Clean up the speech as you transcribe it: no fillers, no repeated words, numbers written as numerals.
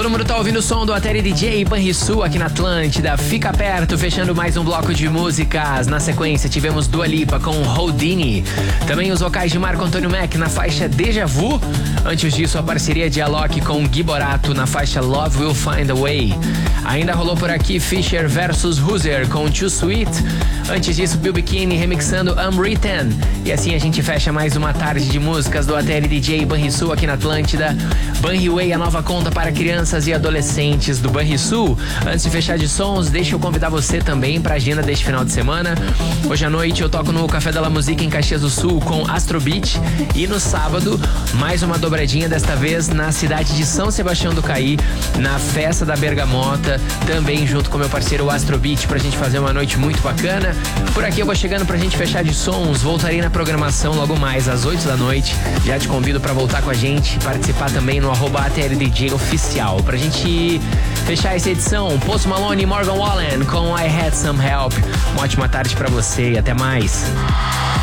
Todo mundo tá ouvindo o som do Ateli DJ Banrisul aqui na Atlântida. Fica perto, fechando mais um bloco de músicas. Na sequência, tivemos Dua Lipa com Houdini. Também os vocais de Marco Antônio Mac na faixa Deja Vu. Antes disso, a parceria de Alok com Gui Borato na faixa Love Will Find a Way. Ainda rolou por aqui Fisher vs Hooser com Too Sweet. Antes disso, Bill Bikini remixando Unwritten. E assim a gente fecha mais uma tarde de músicas do Ateli DJ Banrisul aqui na Atlântida. Banriway, a nova conta para crianças e adolescentes do Banrisul. Antes de fechar de sons, deixa eu convidar você também para a agenda deste final de semana. Hoje à noite eu toco no Café da La Música em Caxias do Sul com Astrobeat. E no sábado, mais uma dobradinha, desta vez na cidade de São Sebastião do Caí, na Festa da Bergamota, também junto com meu parceiro Astrobeat, pra gente fazer uma noite muito bacana. Por aqui eu vou chegando pra gente fechar de sons. Voltarei na programação logo mais às 8 da noite. Já te convido pra voltar com a gente, participar também no @ATLDJ oficial. Pra gente fechar essa edição, Post Malone e Morgan Wallen com I Had Some Help. Uma ótima tarde pra você e até mais.